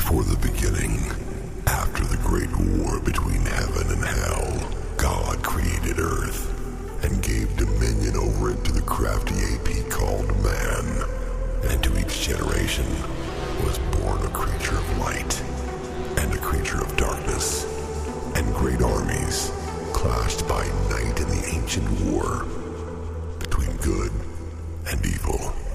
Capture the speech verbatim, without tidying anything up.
Before the beginning, after the great war between heaven and hell, God created Earth and gave dominion over it to the crafty ape he called man. And to each generation was born a creature of light and a creature of darkness. And great armies clashed by night in the ancient war between good and evil.